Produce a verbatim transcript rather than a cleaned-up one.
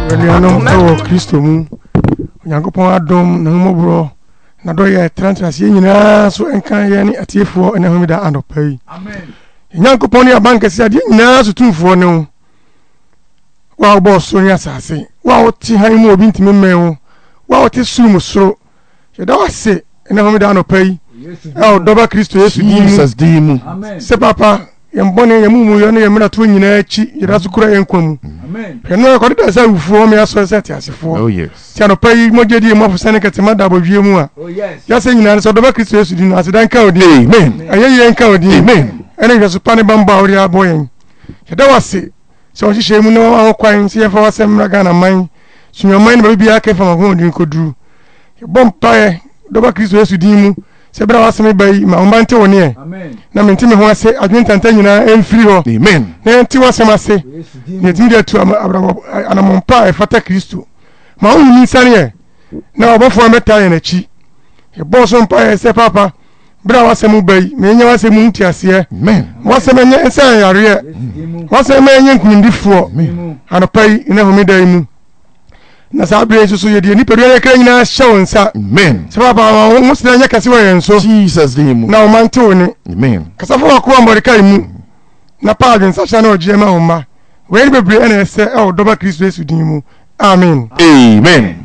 Elianom ewo Kristo mu. Onyankopɔn adom na mmobro na do ye translation nyina so enkan ye ne atiefo na homida anopai. Amen. Onyankopɔn ya bankasi ade nyina so tumfo ne wa obo so nya sase. Wa oti han mu obi ntimi men wa oti sum soro. Ye da wase na homida anopai. E odoba Kristo Yesu Jesus dimu. Amen. Se papa yembone yemumu yo ne yemra to nyina achi yira so kura yenkwamu. Amen. Eno ko da sa ufuo me aso sete asefo. Oh yes. Ti anopai mogedi mo fusane ketema da bodwie mu a. Oh yes. Ya se nyina so odoba Kristo Yesu dimu asedan ka odi. Amen. Ayeyi enka odi. Amen. Ene yesu pane bamba ori aboyen. Yeda wase se o hihye mu ne wa kwan se yefa wasem raga na man. Sunyoman ne ba bia ka fa ho odi koduru. Bom pae odoba Kristo Yesu dimu. Se bra wasem bai ma ombante woni e. Amen. Na menti me ho ase adwentanta nyina emfiri ho. Amen. Na enti wasem ase. Ne timi de tu abrabo anamompa e fata Kristo. Ma onni sane e. Na obofo meta ye na chi. E boso mpa e se papa. Bra wasem bai me nya wasem nti ase. Amen. Wasem nya ensan yare. Wasem nya nkundifo. Anopai ina homida mu. Na sabre so ye de ni pedu ya kra nyina hye wonsa. Amen. Se papa wo sina nya kase wa yenso. Jesus name. Na o mante woni. Amen. Kasa fo ko amorika mu. Na pa adwensa sha na oje ma homa. We ni bebre na ese e odoba Kristo Yesu din mu. Amen. Amen.